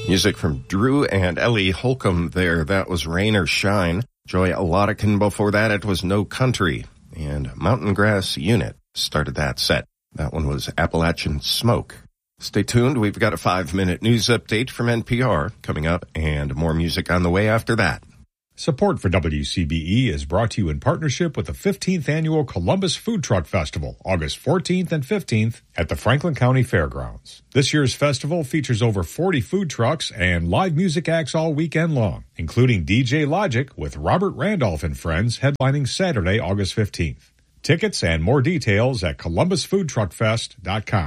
Music from Drew and Ellie Holcomb there. That was Rain or Shine. Joy Alodican before that, it was No Country. And Mountain Grass Unit started that set. That one was Appalachian Smoke. Stay tuned. We've got a 5-minute news update from NPR coming up and more music on the way after that. Support for WCBE is brought to you in partnership with the 15th Annual Columbus Food Truck Festival, August 14th and 15th at the Franklin County Fairgrounds. This year's festival features over 40 food trucks and live music acts all weekend long, including DJ Logic with Robert Randolph and Friends headlining Saturday, August 15th. Tickets and more details at columbusfoodtruckfest.com.